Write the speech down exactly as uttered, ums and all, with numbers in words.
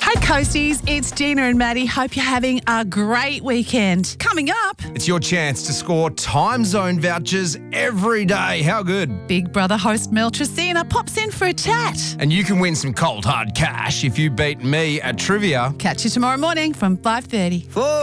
Hey Coasties, it's Gina and Maddie. Hope you're having a great weekend. Coming up, It's your chance to score time zone vouchers every day. How good? Big Brother host Mel Tracina pops in for a chat. And you can win some cold hard cash if you beat me at trivia. Catch you tomorrow morning from five thirty.